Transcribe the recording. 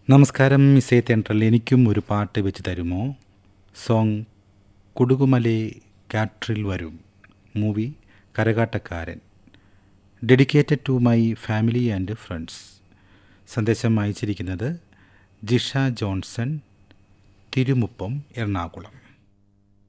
നമസ്കാരം മിസ്സേ തെൻട്രൽ, എനിക്കും ഒരു പാട്ട് വെച്ച് തരുമോ? സോങ് കുടുകുമലേ കാട്രിൽ വരും, movie Karakattakkaran, dedicated to my family and friends. സന്ദേശം അയച്ചിരിക്കുന്നത് ജിഷ ജോൺസൺ, തിരുമുപ്പം, എറണാകുളം.